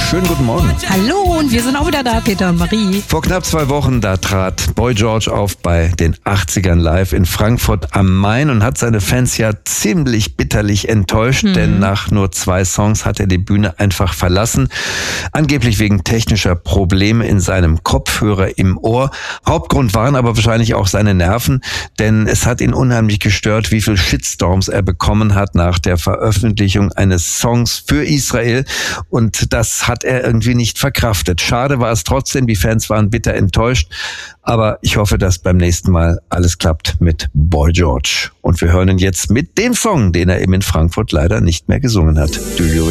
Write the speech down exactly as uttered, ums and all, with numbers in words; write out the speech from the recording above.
Schönen guten Morgen. Hallo, und wir sind auch wieder da, Peter und Marie. Vor knapp zwei Wochen, da trat Boy George auf bei den achtzigern live in Frankfurt am Main und hat seine Fans ja ziemlich bitterlich enttäuscht, mhm. denn nach nur zwei Songs hat er die Bühne einfach verlassen. Angeblich wegen technischer Probleme in seinem Kopfhörer im Ohr. Hauptgrund waren aber wahrscheinlich auch seine Nerven, denn es hat ihn unheimlich gestört, wie viel Shitstorms er bekommen hat nach der Veröffentlichung eines Songs für Israel, und das hat er irgendwie nicht verkraftet. Schade war es trotzdem, die Fans waren bitter enttäuscht, aber ich hoffe, dass beim nächsten Mal alles klappt mit Boy George. Und wir hören ihn jetzt mit dem Song, den er eben in Frankfurt leider nicht mehr gesungen hat. Do you